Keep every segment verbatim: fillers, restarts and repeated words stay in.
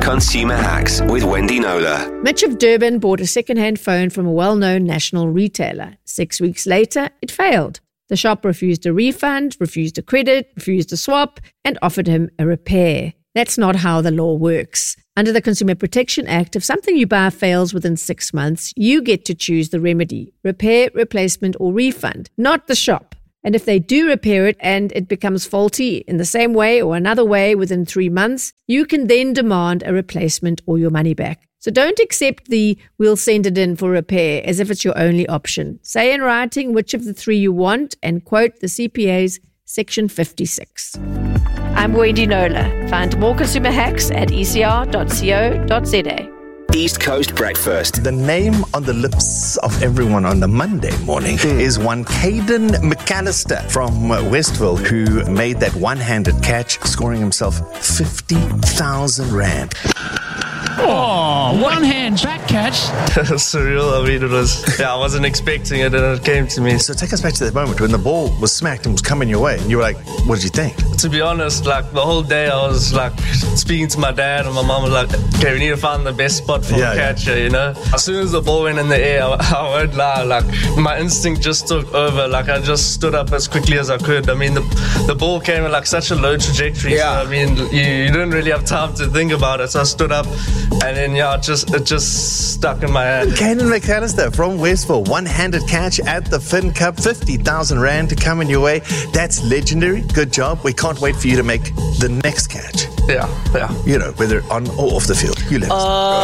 Consumer Hacks with Wendy Nola. Mitch of Durban bought a second-hand phone from a well-known national retailer. Six weeks later, it failed. The shop refused a refund, refused a credit, refused a swap, and offered him a repair. That's not how the law works. Under the Consumer Protection Act, if something you buy fails within six months, you get to choose the remedy: repair, replacement, or refund, not the shop. And if they do repair it and it becomes faulty in the same way or another way within three months, you can then demand a replacement or your money back. So don't accept the "we'll send it in for repair" as if it's your only option. Say in writing which of the three you want and quote the C P A's Section fifty-six. I'm Wendy Nola. Find more consumer hacks at e c r dot co dot z a. East Coast Breakfast. The name on the lips of everyone on the Monday morning mm. is one Caden McAllister from Westville, who made that one-handed catch, scoring himself fifty thousand rand. Oh, one hand back catch. It was surreal. I mean, it was, yeah, I wasn't expecting it and it came to me. So take us back to that moment when the ball was smacked and was coming your way and you were like, what did you think? To be honest, like the whole day I was like speaking to my dad and my mom was like, okay, we need to find the best spot for yeah, the catcher, yeah. you know? As soon as the ball went in the air, I, I won't lie, like my instinct just took over. Like I just stood up as quickly as I could. I mean, the the ball came in like such a low trajectory. Yeah. So, I mean, you, you didn't really have time to think about it. So I stood up and then, yeah, it just, it just stuck in my hand. Caden McAllister from Westville, one-handed catch at the Fin Cup, fifty thousand rand to come in your way. That's legendary. Good job. We can't wait for you to make the next catch. Yeah, yeah. You know, whether on or off the field. You let us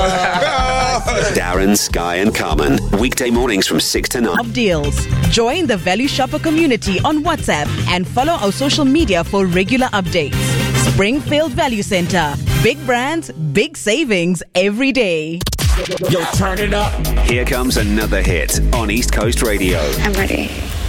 uh. Darren, Sky and Carmen. Weekday mornings from six to nine. Of deals. Join the Value Shopper community on WhatsApp and follow our social media for regular updates. Springfield Value Centre. Big brands, big savings every day. Yo, turn it up. Here comes another hit on East Coast Radio. I'm ready.